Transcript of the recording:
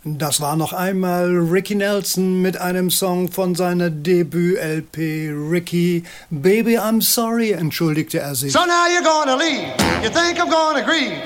Das war noch einmal Ricky Nelson mit einem Song von seiner Debüt-LP Ricky. Baby, I'm sorry, entschuldigte er sich. So now you're gonna leave. You think I'm gonna grieve.